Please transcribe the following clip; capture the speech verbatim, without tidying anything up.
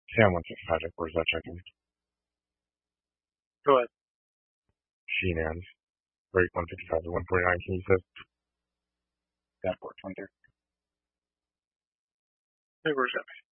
Sam one fifty-five, where's that checking? Go ahead. Sheenans. Rate one fifty-five to one forty-nine, can you say? Got four twenty-three. Hey, where's that?